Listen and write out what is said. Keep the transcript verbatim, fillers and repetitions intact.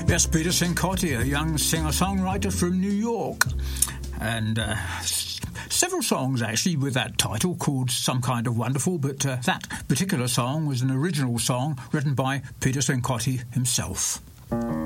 Yes, Peter Cincotti, a young singer-songwriter from New York. And uh, s- several songs, actually, with that title called Some Kind of Wonderful, but uh, that particular song was an original song written by Peter Cincotti himself.